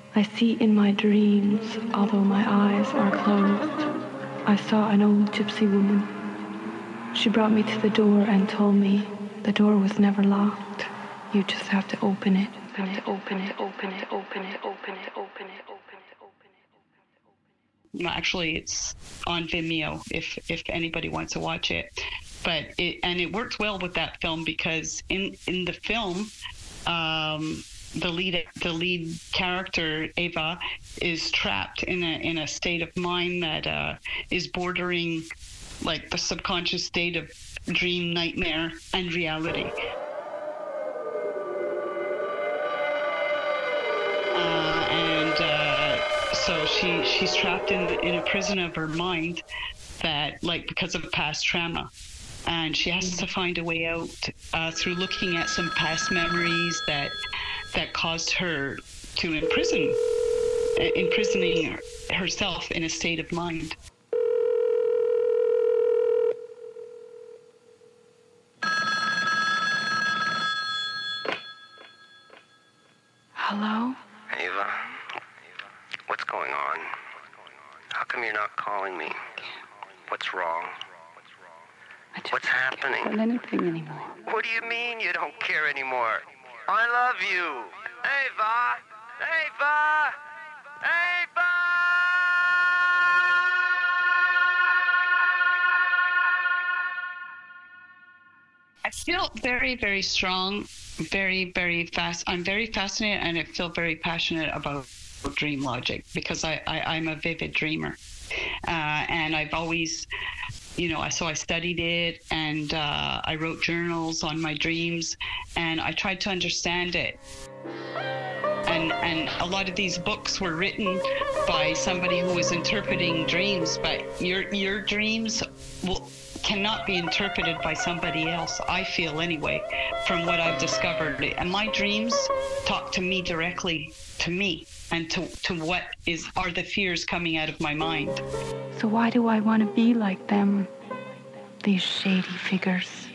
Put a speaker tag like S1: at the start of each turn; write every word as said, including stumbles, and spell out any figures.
S1: I see in my dreams, although my eyes are closed. I saw an old gypsy woman. She brought me to the door and told me the door was never locked. You just have to open it. Have to open it, open it, open it, open it, open it, open it, open it.
S2: Actually, it's on Vimeo if if anybody wants to watch it. But it and it worked well with that film because in in the film, um, the lead the lead character Ava is trapped in a in a state of mind that uh, is bordering like the subconscious state of dream, nightmare, and reality. Uh, and uh, so she she's trapped in in a prison of her mind that like because of past trauma. And she has to find a way out uh, through looking at some past memories that that caused her to imprison, imprisoning herself in a state of mind.
S1: Hello?
S3: Ava, what's going on? How come you're not calling me? What's wrong?
S1: I just
S3: What's happening?
S1: don't feel anything anymore.
S3: What do you mean you don't care anymore? I love you. Ava! Ava! Ava!
S2: I feel very, very strong, very, very fast. I'm very fascinated and I feel very passionate about dream logic because I, I, I'm a vivid dreamer. Uh, and I've always, you know, so I studied it and uh, I wrote journals on my dreams and I tried to understand it. And and a lot of these books were written by somebody who was interpreting dreams, but your your dreams will, cannot be interpreted by somebody else, I feel anyway, from what I've discovered. And my dreams talk to me directly, to me, and to, to what is are the fears coming out of my mind.
S1: So why do I want to be like them? These shady figures.